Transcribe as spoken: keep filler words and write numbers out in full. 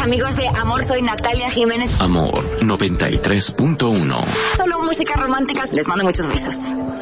amigos de Amor, soy Natalia Jiménez. Amor noventa y tres punto uno. Solo música romántica. Les mando muchos besos.